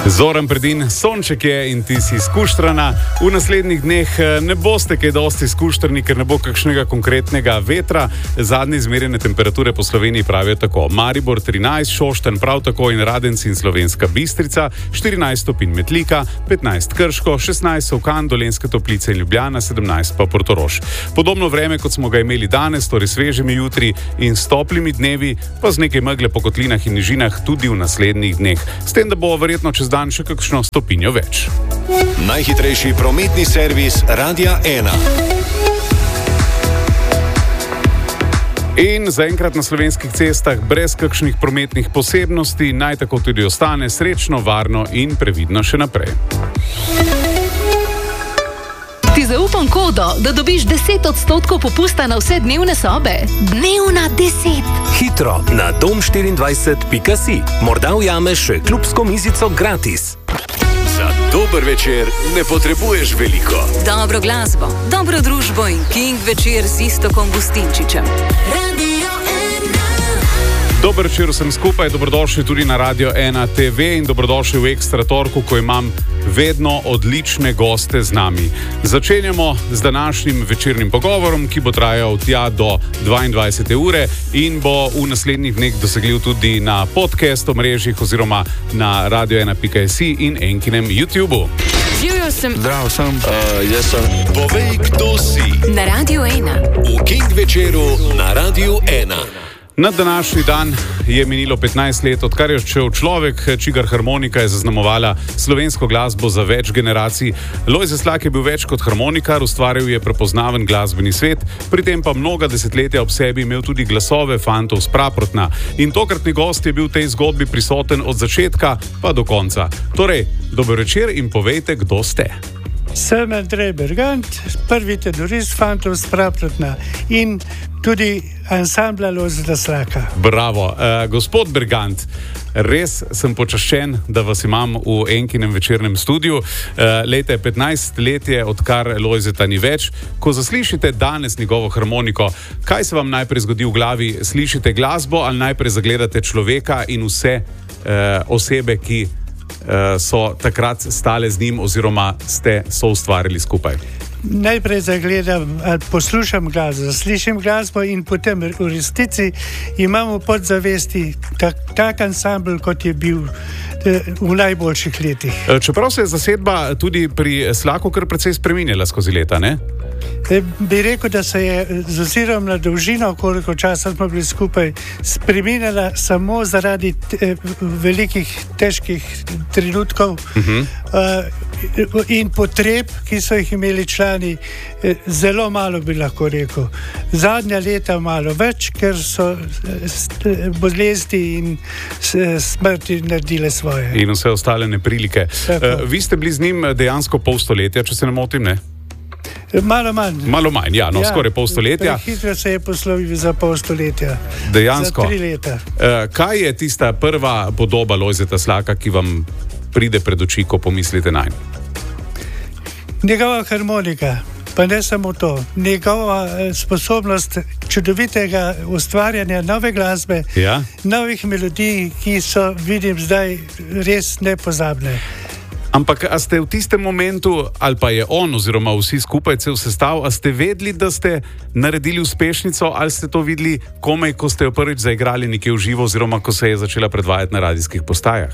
Zoran Predin, sonček je in ti si skuštrana. V naslednjih dneh ne boste kaj dosti skuštrani, ker ne bo kakšnega konkretnega vetra. Zadnje izmerjene temperature po Sloveniji pravijo tako: Maribor 13, Šoštanj prav tako in Radenci in Slovenska Bistrica, 14 stopinj Metlika, 15 Krško, 16 Solkan, Dolenjske Toplice in Ljubljana, 17 pa Portorož. Podobno vreme, kot smo ga imeli danes, torej svežimi jutri in s toplimi dnevi, pa z nekaj megle po kotlinah in nižinah tudi v naslednjih dneh. S tem, da bo verjetno čez dan še kakšno stopinjo več. Najhitrejši prometni servis Radia 1. In zaenkrat na slovenskih cestah brez kakšnih prometnih posebnosti, naj tako tudi ostane srečno, varno in previdno še naprej. Ti zaupam kodo, da dobiš 10% popusta na vse dnevne sobe. Dnevna 10. Hitro na dom24.si. Morda ujameš še klubsko mizico gratis. Za dober večer ne potrebuješ veliko. Dobro glasbo, dobro družbo in King večer z Iztokom Gustinčičem. Dober večer vsem skupaj, dobrodošli tudi na Radio 1 TV in dobrodošli v Ekstra torku, ko imam vedno odlične goste z nami. Začenjamo z današnjim večernim pogovorom, ki bo trajal tja do 22. ure in bo v naslednjih dneh dosegljiv tudi na podcast omrežjih oziroma na radio1.si in Enkinem YouTubeu. Živjo sem. Zdravo sem. Jaz sem. Povej, kdo si. Na Radio 1. V King večeru na Radio 1. Na današnji dan je minilo 15 let, odkar je odšel človek, čigar harmonika je zaznamovala slovensko glasbo za več generacij. Lojze Slak je bil več kot harmonikar, ustvaril je prepoznaven glasbeni svet, pri tem pa mnoga desetletja ob sebi imel tudi glasove fantov s Praprotna. In tokratni gost je bil v tej zgodbi prisoten od začetka pa do konca. Torej, dober večer in povejte, kdo ste. Sem Andrej Bergant, prvi tenorist fantov s Praprotna in tudi ansambla Lojzeta Slaka. Bravo. Gospod Bergant, res sem počaščen, da vas imam v Enkinem večernem studiu. Leta 15 let je, odkar Lojzeta ni več. Ko zaslišite danes njegovo harmoniko, kaj se vam najprej zgodi v glavi? Slišite glasbo ali najprej zagledate človeka in vse osebe, ki so takrat stale z njim oziroma ste soustvarili skupaj? Najprej zagledam, poslušam glasbo, slišim glasbo in potem v resnici imamo v podzavesti tak ansambl, kot je bil v najboljših letih. Čeprav se je zasedba tudi pri Slaku kar precej spreminjala skozi leta, ne? Bi rekel, da se je z ozirom na dolžino, koliko časa smo bili skupaj, spreminjala samo zaradi velikih, težkih trenutkov in potreb, ki so jih imeli člani, zelo malo bi lahko rekel. Zadnja leta malo več, ker so bolezni in smrti naredile svoje. In vse ostale neprilike. Vi ste bili z njim dejansko pol stoletja, če se ne motim, ne? Malo manj. Malo manj, ja, no, skoraj pol stoletja. Hitro se je poslovil za pol stoletja. Dejansko. Za 3 leta. Kaj je tista prva podoba Lojzeta Slaka, ki vam pride pred oči, ko pomislite nanj? Njegova harmonika, pa ne samo to, njegova sposobnost čudovitega ustvarjanja nove glasbe, novih melodij, ki so, vidim zdaj, res nepozabne. Ampak a ste v tistem momentu, ali pa je on oziroma vsi skupaj cel sestav, a ste vedeli, da ste naredili uspešnico, ali ste to videli komaj, ko ste jo prvič zaigrali nekje v živo oziroma ko se je začela predvajati na radijskih postajah?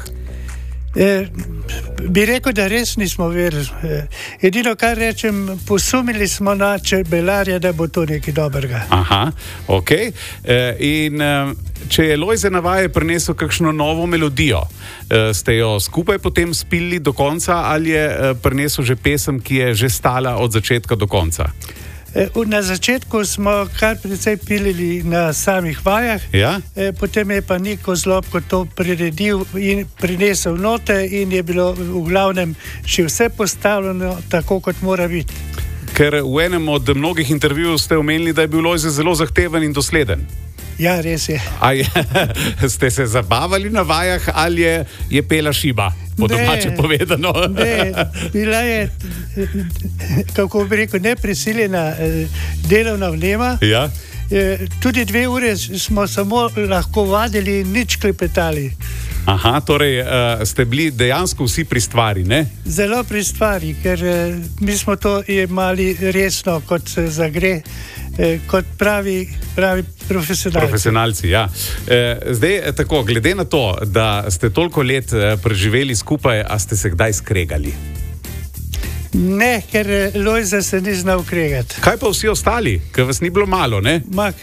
Bi rekel, da res nismo verili. Edino, kar rečem, posumili smo na čebelarja, da bo to nekaj dobrega. Aha, ok. In če je Lojze na vaje prinesel kakšno novo melodijo, ste jo skupaj potem spili do konca ali je prinesel že pesem, ki je že stala od začetka do konca? Na začetku smo kar precej pilili na samih vajah, potem je pa Niko Zlobko to priredil in prinesel note in je bilo v glavnem še vse postavljeno tako, kot mora biti. Ker v enem od mnogih intervjujev ste omenili, da je bil Lojze zelo zahteven in dosleden. Ja, res je. Ste se zabavali na vajah ali je pela šiba? Po domače povedano. Ne, bila je, kako bi rekel, neprisiljena delovna vnema. Tudi 2 ure smo samo lahko vadili in nič klepetali. Aha, torej ste bili dejansko vsi pri stvari, ne? Zelo pri stvari, ker mi smo to imeli resno, kot se zagre, kot pravi profesionalci. Profesionalci, ja. Zdaj, tako, glede na to, da ste toliko let preživeli skupaj, a ste se kdaj skregali? Ne, ker Lojze se ni znal kregati. Kaj pa vsi ostali, ker vas ni bilo malo, ne?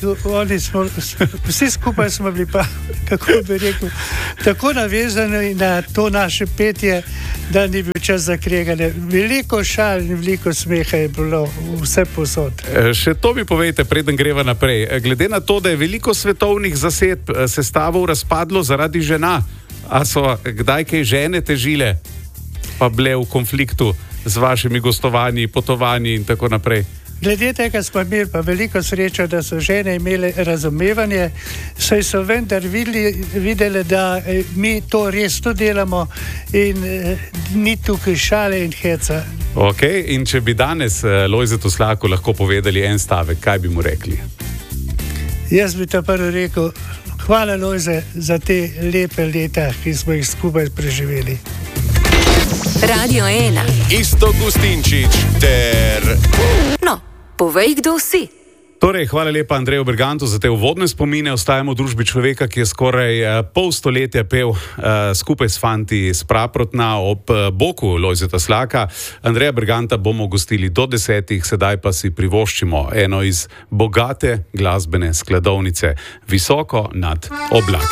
Vsi skupaj smo bili pa, kako bi rekel, tako navezani na to naše petje, da ni bil čas za kreganje. Veliko šal in veliko smeha je bilo vse posod. Še to mi povejte, preden greva naprej. Glede na to, da je veliko svetovnih sestavov razpadlo zaradi žena, a so kdaj kaj žene težile, pa bile v konfliktu z vašimi gostovanji, potovanji in tako naprej? Glede tega smo imeli pa veliko srečo, da so žene imele razumevanje, saj so vendar videli, da mi to resno delamo in ni tukaj šale in heca. Ok, in če bi danes Lojzetu Slaku lahko povedali en stavek, kaj bi mu rekli? Jaz bi to prvo rekel, hvala Lojze za te lepe leta, ki smo jih skupaj preživeli. Radio 1. Iztok Gustinčič ter... No, povej, kdo si. Torej, hvala lepa Andreju Bergantu za te uvodne spomine. Ostajamo v družbi človeka, ki je skoraj pol stoletja pel skupaj s fanti s Praprotna ob boku Lojzeta Slaka. Andreja Berganta bomo gostili do 10, sedaj pa si privoščimo eno iz bogate glasbene skladovnice Visoko nad oblaki.